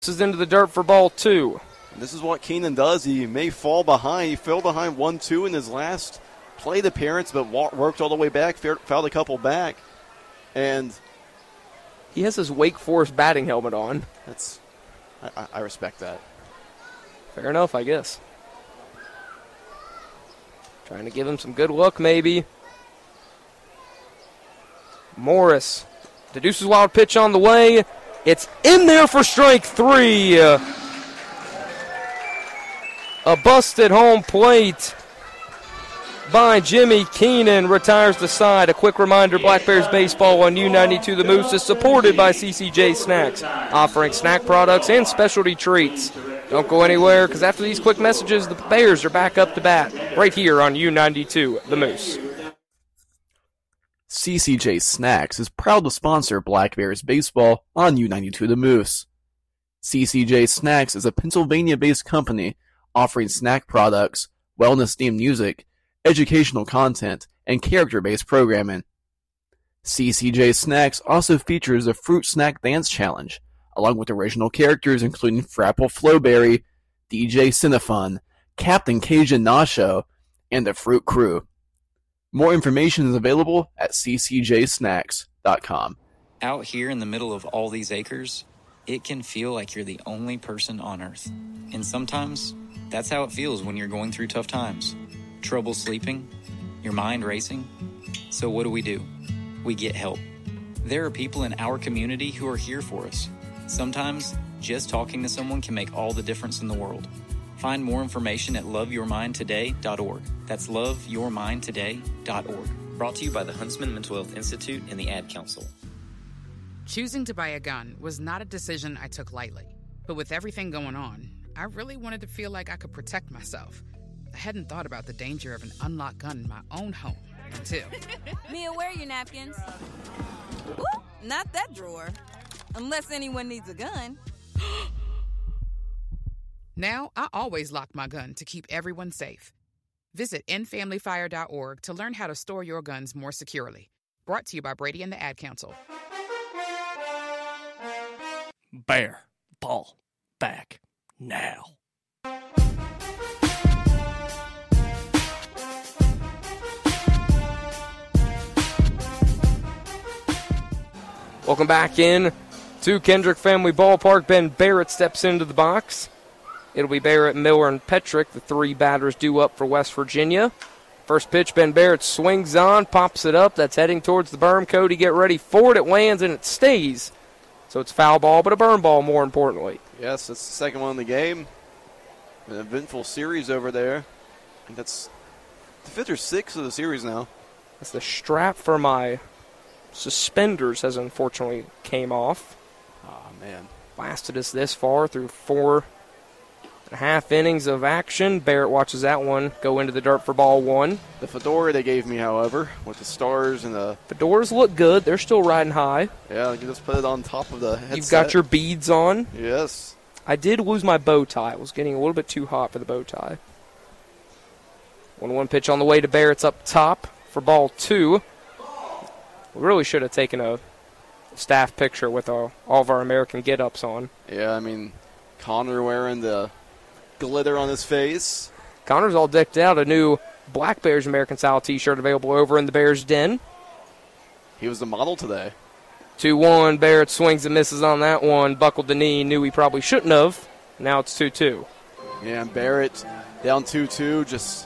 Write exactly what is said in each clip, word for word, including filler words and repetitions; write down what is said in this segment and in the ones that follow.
This is into the dirt for ball two. And this is what Keenan does. He may fall behind. He fell behind one two in his last plate appearance, but worked all the way back, fouled a couple back. And he has his Wake Forest batting helmet on. That's, I, I respect that. Fair enough, I guess. Trying to give him some good luck, maybe. Morris. Deduces wild pitch on the way. It's in there for strike three. A busted home plate by Jimmy Keenan retires the side. A quick reminder, Black Bears baseball on U ninety-two The Moose is supported by C C J Snacks, offering snack products and specialty treats. Don't go anywhere, because after these quick messages, the Bears are back up to bat right here on U ninety-two The Moose. C C J Snacks is proud to sponsor Black Bears baseball on U ninety-two The Moose. C C J Snacks is a Pennsylvania-based company offering snack products, wellness-themed music, educational content, and character-based programming. C C J Snacks also features a Fruit Snack Dance Challenge, along with original characters including Frapple Flowberry, D J Cinefun, Captain Cajun Nacho, and the Fruit Crew. More information is available at c c j snacks dot com. Out here in the middle of all these acres, it can feel like you're the only person on Earth. And sometimes, that's how it feels when you're going through tough times. Trouble sleeping, your mind racing. So what do we do? We get help. There are people in our community who are here for us. Sometimes, just talking to someone can make all the difference in the world. Find more information at love your mind today dot org. That's love your mind today dot org. Brought to you by the Huntsman Mental Health Institute and the Ad Council. Choosing to buy a gun was not a decision I took lightly. But with everything going on, I really wanted to feel like I could protect myself. I hadn't thought about the danger of an unlocked gun in my own home until... Mia, where are your napkins? Ooh, not that drawer. Unless anyone needs a gun. Now, I always lock my gun to keep everyone safe. Visit end family fire dot org to learn how to store your guns more securely. Brought to you by Brady and the Ad Council. Bear ball back now. Welcome back in to Kendrick Family Ballpark. Ben Barrett steps into the box. It'll be Barrett, Miller, and Petrick, the three batters due up for West Virginia. First pitch, Ben Barrett swings on, pops it up. That's heading towards the berm. Cody, get ready for it. It lands, and it stays. So it's foul ball, but a berm ball more importantly. Yes, that's the second one in the game. An eventful series over there. I think that's the fifth or sixth of the series now. That's the strap for my suspenders has unfortunately came off. Oh, man. Lasted us this far through four and a half innings of action. Barrett watches that one go into the dirt for ball one. The fedora they gave me, however, with the stars and the... Fedoras look good. They're still riding high. Yeah, you can just put it on top of the headset. You've got your beads on. Yes. I did lose my bow tie. It was getting a little bit too hot for the bow tie. one one pitch on the way to Barrett's up top for ball two. We really should have taken a staff picture with our, all of our American get-ups on. Yeah, I mean, Connor wearing the glitter on his face. Connor's all decked out. A new Black Bears American Style t-shirt available over in the Bears Den. He was the model today. two one, Barrett swings and misses on that one. Buckled the knee, knew he probably shouldn't have. Now it's two two. Yeah, and Barrett down two two, just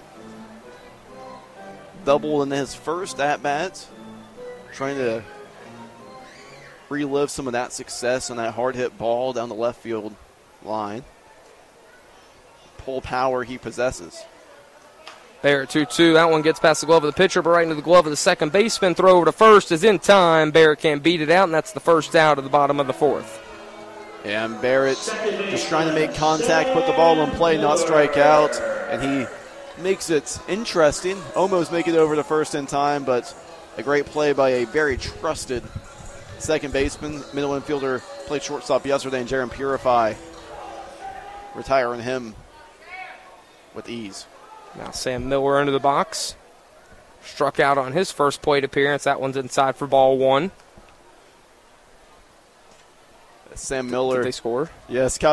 doubled in his first at-bat. Trying to relive some of that success on that hard-hit ball down the left field line. Pull power he possesses. Barrett two two. That one gets past the glove of the pitcher, but right into the glove of the second baseman. Throw over to first is in time. Barrett can't beat it out, and that's the first out at the bottom of the fourth. And Barrett just trying to make contact, put the ball in play, not strike out. And he makes it interesting. Almost make it over to first in time, but a great play by a very trusted second baseman. Middle infielder played shortstop yesterday, and Jaron Purify retiring him with ease. Now Sam Miller into the box. Struck out on his first plate appearance. That one's inside for ball one. Sam Did Miller. they score? Yes,